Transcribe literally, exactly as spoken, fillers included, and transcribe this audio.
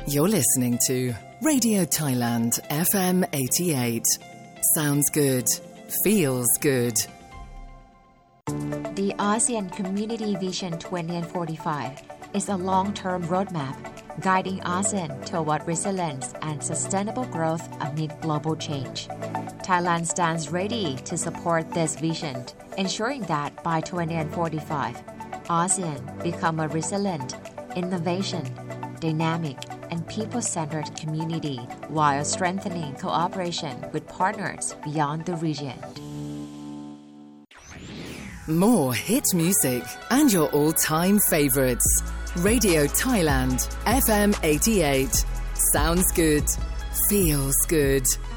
You're listening to Radio Thailand F M eighty-eight. Sounds good. Feels good. The ASEAN Community Vision twenty forty-five is a long-term roadmap guiding ASEAN toward resilience and sustainable growth amid global change. Thailand stands ready to support this vision, ensuring that by twenty forty-five, ASEAN become a resilient, innovation, dynamic, and people-centered community while strengthening cooperation with partners beyond the region. More hit music and your all-time favorites. Radio Thailand F M eighty-eight. Sounds good. Feels good.